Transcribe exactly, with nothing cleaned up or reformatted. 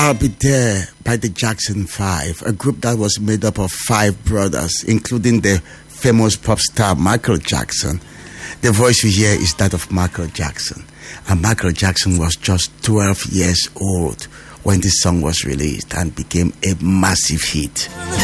I'll Be There by the Jackson Five, a group that was made up of five brothers, including the famous pop star Michael Jackson. The voice you hear is that of Michael Jackson. And Michael Jackson was just twelve years old when this song was released and became a massive hit.